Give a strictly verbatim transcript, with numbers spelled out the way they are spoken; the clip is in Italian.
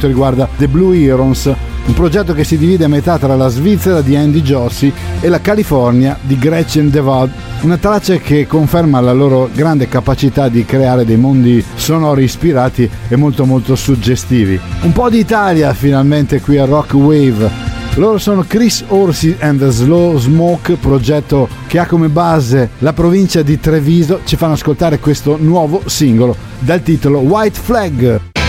progetto riguarda The Blue Herons, un progetto che si divide a metà tra la Svizzera di Andy Jossi e la California di Gretchen DeVold, una traccia che conferma la loro grande capacità di creare dei mondi sonori ispirati e molto molto suggestivi. Un po' di Italia finalmente qui a Rock Wave. Loro sono Chris Orsi and the Slow Smoke, progetto che ha come base la provincia di Treviso. Ci fanno ascoltare questo nuovo singolo dal titolo White Flag.